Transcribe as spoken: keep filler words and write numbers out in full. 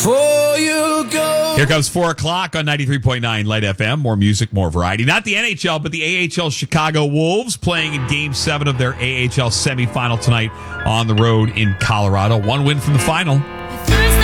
Before you go. Here comes four o'clock on ninety-three point nine Light F M. More music, more variety. Not the N H L, but the A H L Chicago Wolves playing in Game seven of their A H L semifinal tonight on the road in Colorado. One win from the final.